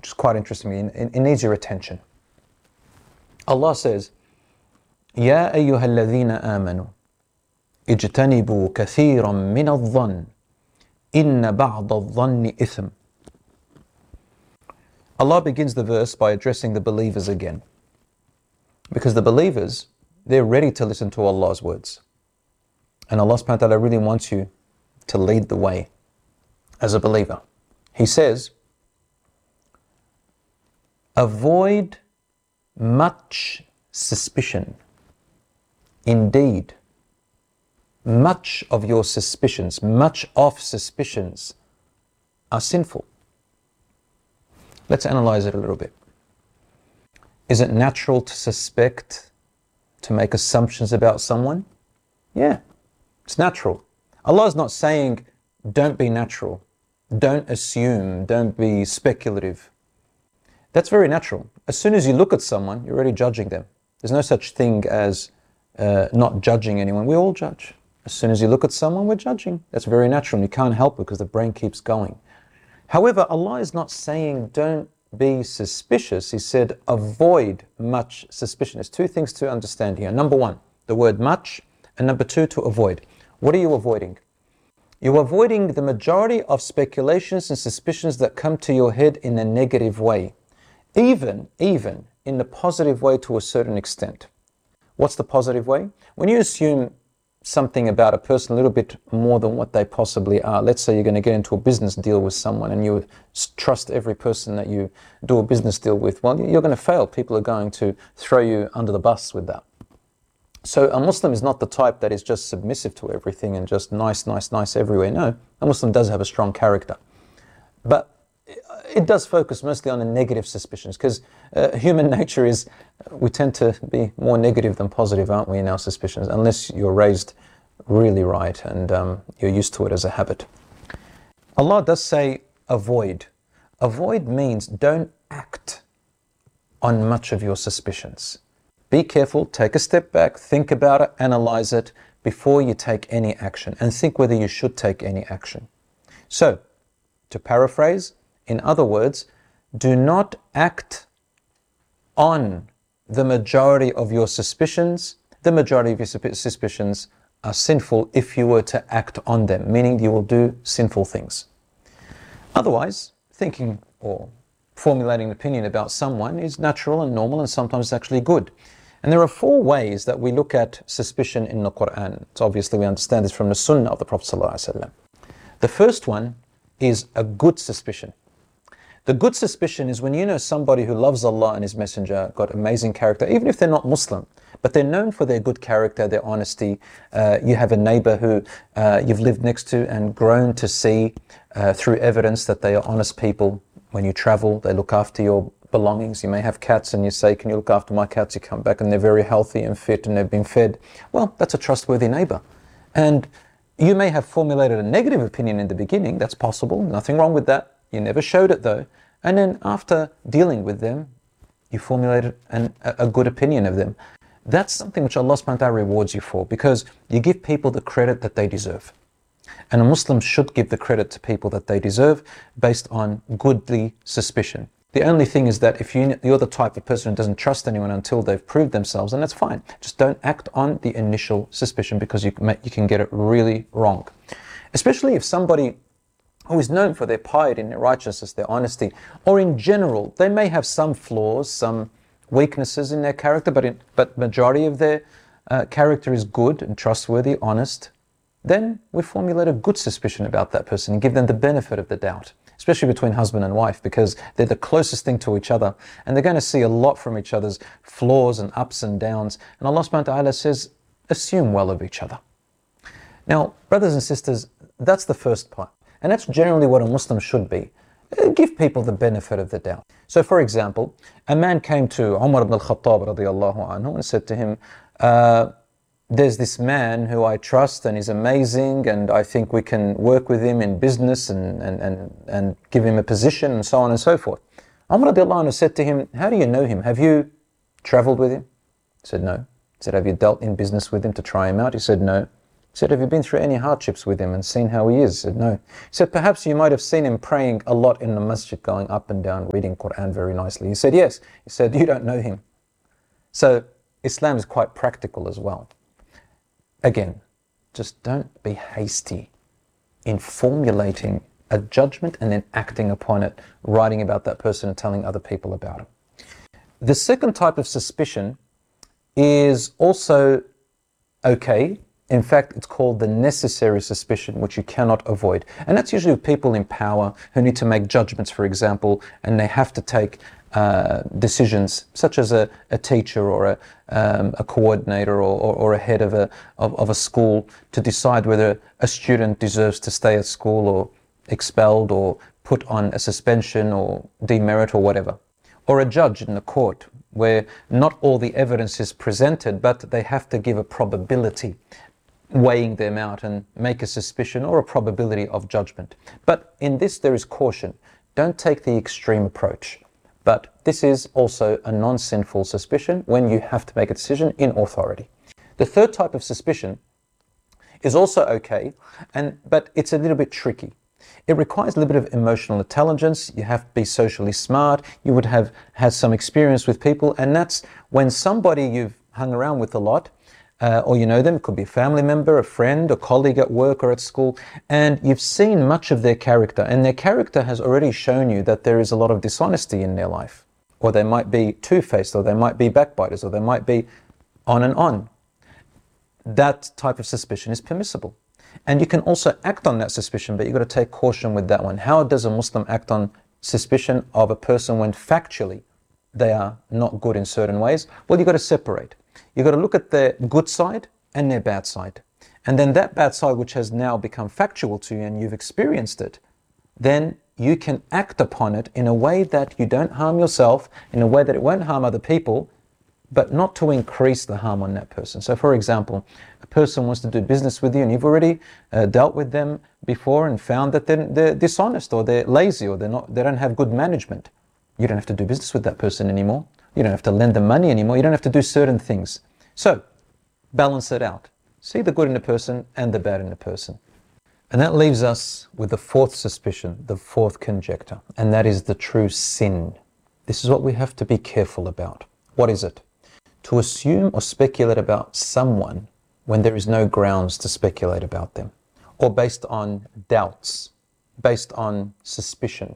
which is quite interesting. It needs your attention. Allah says, يَا أَيُّهَا الَّذِينَ آمَنُوا اجْتَنِبُوا كَثِيرًا مِنَ الظَّنِّ إِنَّ بَعْضَ الظَّنِّ إِثْمٌ. Allah begins the verse by addressing the believers again. Because the believers, they're ready to listen to Allah's words. And Allah subhanahu wa ta'ala really wants you to lead the way as a believer. He says, avoid much suspicion. Indeed, much of suspicions are sinful. Let's analyze it a little bit. Is it natural to suspect, to make assumptions about someone? Yeah, it's natural. Allah is not saying, don't be natural, don't assume, don't be speculative. That's very natural. As soon as you look at someone, you're already judging them. There's no such thing as not judging anyone. We all judge. As soon as you look at someone, we're judging. That's very natural, and you can't help it because the brain keeps going. However, Allah is not saying don't be suspicious. He said avoid much suspicion. There's two things to understand here. Number one, the word much, and number two, to avoid. What are you avoiding? You're avoiding the majority of speculations and suspicions that come to your head in a negative way. Even in the positive way to a certain extent. What's the positive way? When you assume something about a person a little bit more than what they possibly are. Let's say you're going to get into a business deal with someone and you trust every person that you do a business deal with. Well, you're going to fail. People are going to throw you under the bus with that. So a Muslim is not the type that is just submissive to everything and just nice everywhere. No, a Muslim does have a strong character. But it does focus mostly on the negative suspicions, because human nature is, we tend to be more negative than positive, aren't we, in our suspicions, unless you're raised really right and you're used to it as a habit. Allah does say avoid. Avoid means don't act on much of your suspicions. Be careful, take a step back, think about it, analyze it before you take any action, and think whether you should take any action. So, to paraphrase, in other words, do not act on the majority of your suspicions. The majority of your suspicions are sinful if you were to act on them, meaning you will do sinful things. Otherwise, thinking or formulating an opinion about someone is natural and normal, and sometimes it's actually good. And there are 4 ways that we look at suspicion in the Quran. So obviously we understand this from the Sunnah of the Prophet ﷺ. The first one is a good suspicion. The good suspicion is when you know somebody who loves Allah and His Messenger, got amazing character, even if they're not Muslim, but they're known for their good character, their honesty. You have a neighbor who you've lived next to and grown to see through evidence that they are honest people. When you travel, they look after your belongings. You may have cats and you say, can you look after my cats? You come back and they're very healthy and fit and they've been fed. Well, that's a trustworthy neighbor. And you may have formulated a negative opinion in the beginning. That's possible. Nothing wrong with that. You never showed it though. And then after dealing with them, you formulated a good opinion of them. That's something which Allah subhanahu wa ta'ala rewards you for, because you give people the credit that they deserve. And a Muslim should give the credit to people that they deserve based on goodly suspicion. The only thing is that if you're the type of person who doesn't trust anyone until they've proved themselves, then that's fine. Just don't act on the initial suspicion, because you can get it really wrong. Especially if somebody who is known for their piety and their righteousness, their honesty, or in general, they may have some flaws, some weaknesses in their character, but majority of their character is good and trustworthy, honest, then we formulate a good suspicion about that person and give them the benefit of the doubt, especially between husband and wife, because they're the closest thing to each other and they're going to see a lot from each other's flaws and ups and downs. And Allah subhanahu wa ta'ala says, assume well of each other. Now, brothers and sisters, that's the first part. And that's generally what a Muslim should be. Give people the benefit of the doubt. So for example, a man came to Umar ibn al-Khattab radiallahu anhu and said to him, there's this man who I trust and is amazing and I think we can work with him in business and give him a position and so on and so forth. Umar radiallahu anhu said to him, how do you know him? Have you traveled with him? He said, no. He said, have you dealt in business with him to try him out? He said, no. He said, have you been through any hardships with him and seen how he is? He said, no. He said, perhaps you might have seen him praying a lot in the masjid, going up and down, reading Quran very nicely. He said, yes. He said, you don't know him. So Islam is quite practical as well. Again, just don't be hasty in formulating a judgment and then acting upon it, writing about that person and telling other people about it. The second type of suspicion is also okay. In fact, it's called the necessary suspicion, which you cannot avoid. And that's usually people in power who need to make judgments, for example, and they have to take decisions, such as a teacher or a coordinator or a head of a school, to decide whether a student deserves to stay at school or expelled or put on a suspension or demerit or whatever. Or a judge in the court, where not all the evidence is presented, but they have to give a probability, weighing them out and make a suspicion or a probability of judgment. But in this there is caution. Don't take the extreme approach. But this is also a non-sinful suspicion when you have to make a decision in authority. The third type of suspicion is also okay, but it's a little bit tricky. It requires a little bit of emotional intelligence. You have to be socially smart. You would have had some experience with people, and that's when somebody you've hung around with a lot, or you know them, it could be a family member, a friend, a colleague at work or at school, and you've seen much of their character, and their character has already shown you that there is a lot of dishonesty in their life, or they might be two-faced, or they might be backbiters, or they might be on and on. That type of suspicion is permissible. And you can also act on that suspicion, but you've got to take caution with that one. How does a Muslim act on suspicion of a person when factually they are not good in certain ways? Well, you've got to separate. You've got to look at their good side and their bad side. And then that bad side, which has now become factual to you and you've experienced it, then you can act upon it in a way that you don't harm yourself, in a way that it won't harm other people, but not to increase the harm on that person. So for example, a person wants to do business with you and you've already dealt with them before and found that they're dishonest or they're lazy or they don't have good management. You don't have to do business with that person anymore. You don't have to lend them money anymore. You don't have to do certain things. So balance it out. See the good in the person and the bad in the person. And that leaves us with the fourth suspicion, the fourth conjecture, and that is the true sin. This is what we have to be careful about. What is it? To assume or speculate about someone when there is no grounds to speculate about them, or based on doubts, based on suspicion.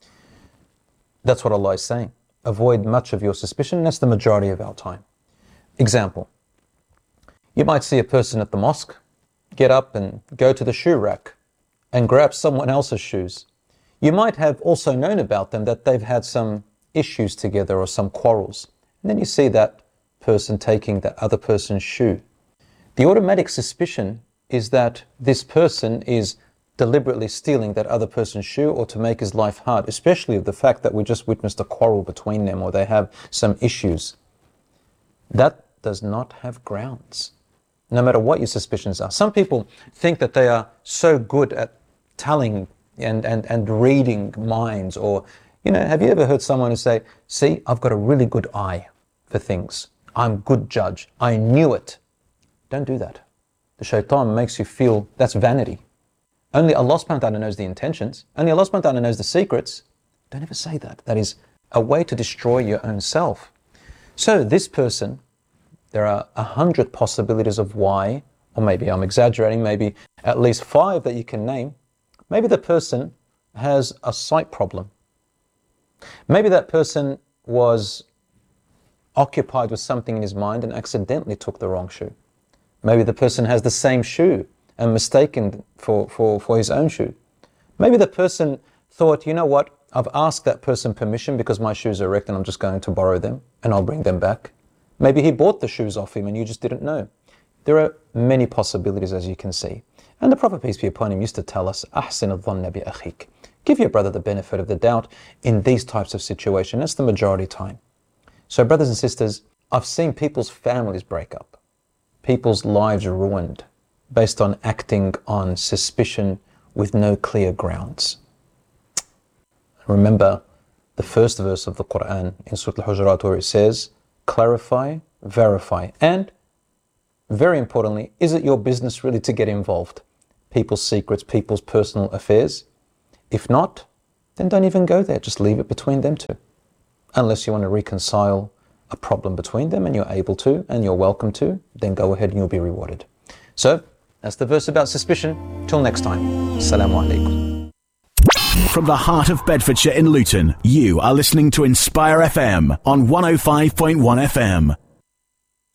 That's what Allah is saying. Avoid much of your suspicion, and that's the majority of our time. Example, you might see a person at the mosque get up and go to the shoe rack and grab someone else's shoes. You might have also known about them that they've had some issues together or some quarrels, and then you see that person taking that other person's shoe. The automatic suspicion is that this person is deliberately stealing that other person's shoe or to make his life hard, especially the fact that we just witnessed a quarrel between them or they have some issues. That does not have grounds, no matter what your suspicions are. Some people think that they are so good at telling and reading minds, or, have you ever heard someone who say, see, I've got a really good eye for things. I'm a good judge. I knew it. Don't do that. The shaitan makes you feel that's vanity. Only Allah subhanahu wa ta'ala knows the intentions. Only Allah subhanahu wa ta'ala knows the secrets. Don't ever say that. That is a way to destroy your own self. So this person, there are 100 possibilities of why, or maybe I'm exaggerating, maybe at least 5 that you can name. Maybe the person has a sight problem. Maybe that person was occupied with something in his mind and accidentally took the wrong shoe. Maybe the person has the same shoe and mistaken for his own shoe. Maybe the person thought, you know what, I've asked that person permission because my shoes are wrecked and I'm just going to borrow them and I'll bring them back. Maybe he bought the shoes off him and you just didn't know. There are many possibilities, as you can see. And the Prophet, peace be upon him, used to tell us, أحسن الظن بأخيك. Give your brother the benefit of the doubt in these types of situations. That's the majority time. So brothers and sisters, I've seen people's families break up, people's lives ruined based on acting on suspicion with no clear grounds. Remember the first verse of the Quran in Surah Al-Hujurat where it says, clarify, verify, and very importantly, is it your business really to get involved? People's secrets, people's personal affairs? If not, then don't even go there. Just leave it between them two. Unless you want to reconcile a problem between them and you're able to and you're welcome to, then go ahead and you'll be rewarded. So, that's the verse about suspicion. Till next time. Assalamu alaikum. From the heart of Bedfordshire in Luton, you are listening to Inspire FM on 105.1 FM.